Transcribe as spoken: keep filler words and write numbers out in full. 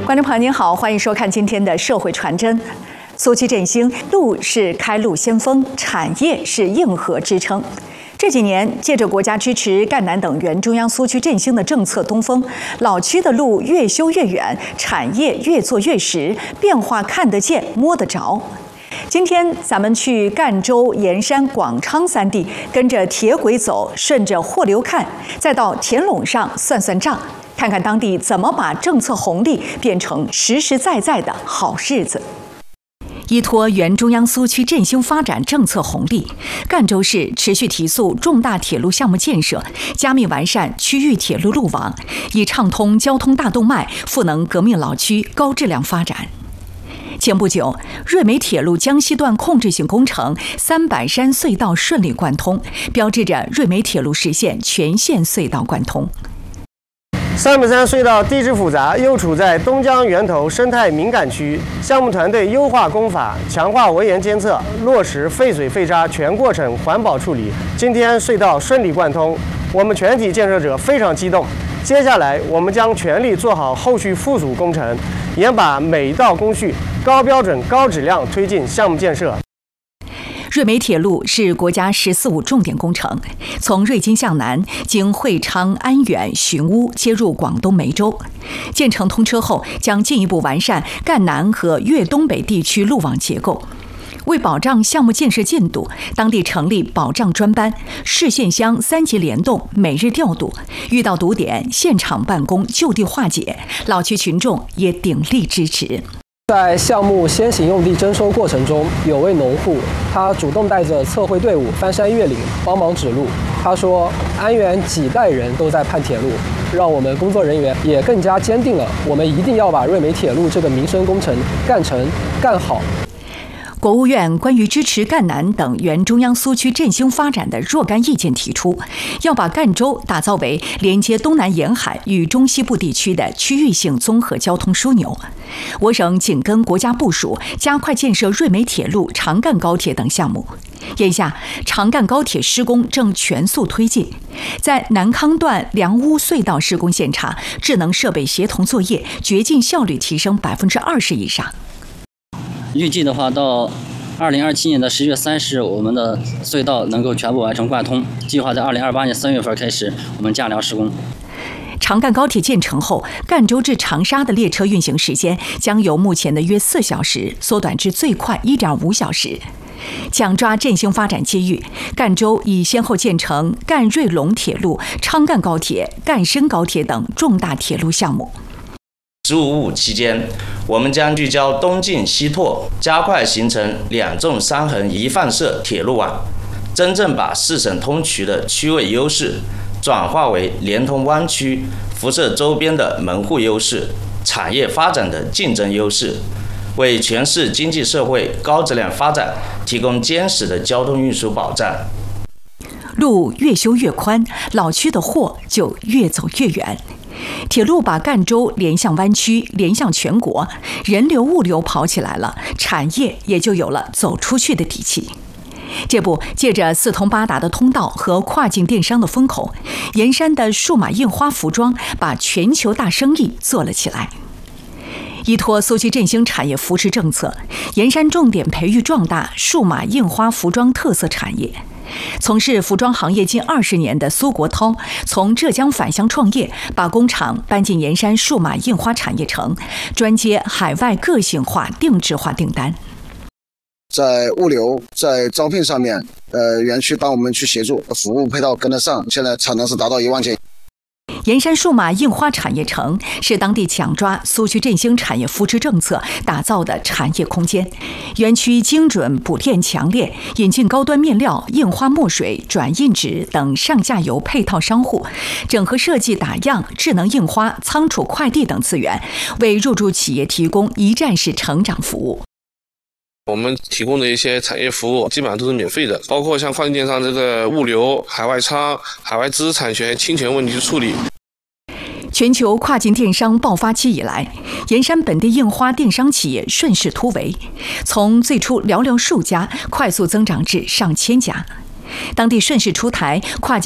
观众朋友您好，欢迎收看今天的社会传真。苏区振兴，路是开路先锋，产业是硬核支撑。这几年，借着国家支持赣南等原中央苏区振兴的政策东风，老区的路越修越远，产业越做越实，变化看得见、摸得着。今天咱们去赣州、盐山、广昌三地，跟着铁轨走，顺着货流看，再到田垄上算算账，看看当地怎么把政策红利变成实实在在的好日子。依托原中央苏区振兴发展政策红利，赣州市持续提速重大铁路项目建设，加密完善区域铁路路网，以畅通交通大动脉，赋能革命老区高质量发展。前不久，瑞美铁路江西段控制性工程三板山隧道顺利贯通，标志着瑞美铁路实现全线隧道贯通。 三板山隧道地质复杂，又处在东江源头生态敏感区，项目团队优化工法，强化围岩监测，落实废水废渣全过程环保处理。今天隧道顺利贯通，我们全体建设者非常激动。接下来，我们将全力做好后续附属工程，严把每一道工序高标准、高质量推进项目建设。 瑞美铁路是国家“十四五”重点工程，从瑞金向南，经会昌、安远、寻乌，接入广东梅州。建成通车后，将进一步完善赣南和粤东北地区路网结构。为保障项目建设进度，当地成立保障专班，市县乡三级联动，每日调度，遇到堵点现场办公，就地化解。老区群众也鼎力支持。 在项目先行用地征收过程中，有位农户，他主动带着测绘队伍翻山越岭，帮忙指路。他说：“安源几代人都在盼铁路，让我们工作人员也更加坚定了，我们一定要把瑞美铁路这个民生工程干成、干好。” 国务院关于支持赣南等原中央苏区振兴发展的若干意见提出，要把赣州打造为连接东南沿海与中西部地区的区域性综合交通枢纽。我省紧跟国家部署，加快建设瑞美铁路、长赣高铁等项目。眼下，长赣高铁施工正全速推进，在南康段梁屋隧道施工现场，智能设备协同作业，掘进效率提升百分之二十以上。 预计的话，到二零二七年的十月三十日，我们的隧道能够全部完成贯通。计划在二零二八年三月份开始我们架梁施工。 长赣高铁建成后，赣州至长沙的列车运行时间将由目前的约四小时缩短至最快一点五小时。抢抓振兴发展机遇，赣州已先后建成赣瑞龙铁路、昌赣高铁、赣深高铁等重大铁路项目。 十五五期间，我们将聚焦东进西拓，加快形成两纵三横一放射铁路网，真正把四省通衢的区位优势转化为连通湾区、辐射周边的门户优势、产业发展的竞争优势，为全市经济社会高质量发展提供坚实的交通运输保障。 路越修越宽，老区的货就越走越远。铁路把赣州连向湾区，连向全国，人流物流跑起来了，产业也就有了走出去的底气。这不，借着四通八达的通道和跨境电商的风口，盐山的数码印花服装把全球大生意做了起来。依托苏区振兴产业扶持政策，盐山重点培育壮大数码印花服装特色产业。从事服装行业近二十年的苏国涛，从浙江返乡创业，把工厂搬进盐山数码印花产业城，专接海外个性化、定制化订单。 在物流、在招聘上面，呃，园区帮我们去协助，服务配套跟得上，现在产能是达到一万件。 盐山数码印花产业城是当地抢抓苏区振兴产业扶持政策打造的产业空间。园区精准补链强链，引进高端面料、印花墨水、转印纸等上下游配套商户，整合设计打样、智能印花、仓储快递等资源，为入驻企业提供一站式成长服务。 我们提供的一些产业服务基本上都是免费的，包括像跨境电商这个物流、海外仓、海外知识产权侵权问题处理。 全球跨境电商爆发期以来，盐山本地印花电商企业顺势突围，从最初寥寥数家快速增长至上千家。当地顺势出台跨境